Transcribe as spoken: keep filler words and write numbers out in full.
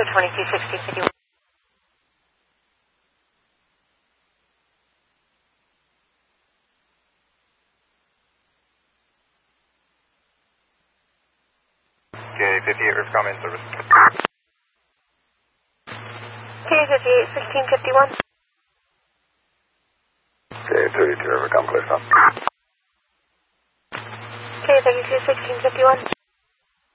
twenty-two sixteen fifty-one. K fifty-eight, River Common service. K fifty-eight sixteen fifty-one. K thirty-two, River Common, clear stop. K thirty-two sixteen fifty-one.